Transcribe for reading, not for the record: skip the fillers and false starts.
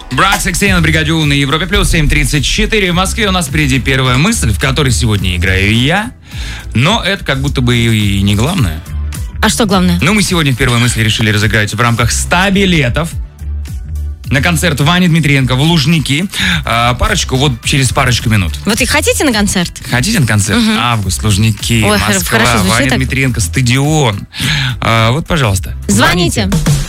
Брат Сексей на бригаде У на Европе плюс 7:34. В Москве у нас впереди первая мысль, в которой сегодня играю я. Но это как будто бы и не главное. А что главное? Ну, мы сегодня в первой мысли решили разыграть в рамках 100 билетов на концерт Вани Дмитриенко в Лужники. Парочку, вот через парочку минут. Вот и хотите на концерт? Хотите на концерт? Август, Лужники, Ой, Москва, хорошо звучит Ваня так. Дмитриенко, стадион. Вот, пожалуйста. Звоните.